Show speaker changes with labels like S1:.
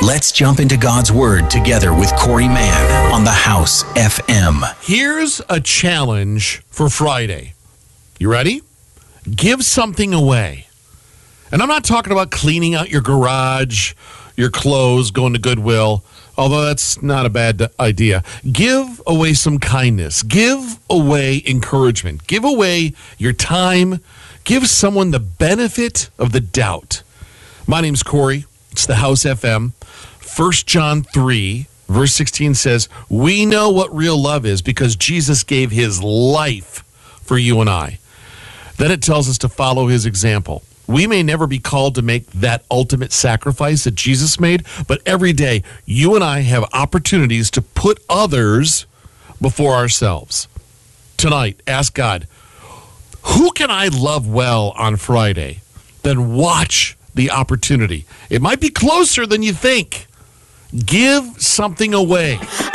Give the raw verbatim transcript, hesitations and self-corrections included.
S1: Let's jump into God's Word together with Corey Mann on the House F M.
S2: Here's a challenge for Friday. You ready? Give something away. And I'm not talking about cleaning out your garage, your clothes, going to Goodwill, although that's not a bad idea. Give away some kindness. Give away encouragement. Give away your time. Give someone the benefit of the doubt. My name's Corey. It's the House F M. First John three, verse sixteen says, we know what real love is because Jesus gave his life for you and I. Then it tells us to follow his example. We may never be called to make that ultimate sacrifice that Jesus made, but every day you and I have opportunities to put others before ourselves. Tonight, ask God, who can I love well on Friday? Then watch the opportunity. It might be closer than you think. Give something away.